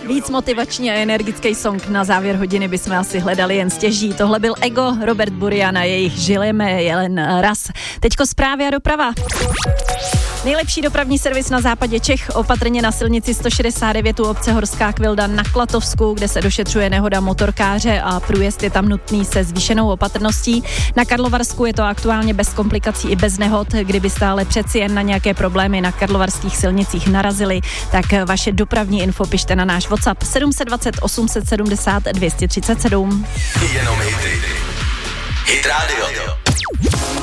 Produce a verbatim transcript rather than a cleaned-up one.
Víc motivační a energický song na závěr hodiny bychom asi hledali jen stěží. Tohle byl Ego, Robert Burian a jejich Žileme jelen raz. Teďko zprávy a doprava. Nejlepší dopravní servis na západě Čech, opatrně na silnici sto šedesát devět u obce Horská Kvilda na Klatovsku, kde se došetřuje nehoda motorkáře a průjezd je tam nutný se zvýšenou opatrností. Na Karlovarsku je to aktuálně bez komplikací i bez nehod. Kdybyste ale přeci jen na nějaké problémy na karlovarských silnicích narazili, tak vaše dopravní info pište na náš WhatsApp sedm dva nula osm sedm nula dvě tři sedm. Jenom hity. Hit Radio.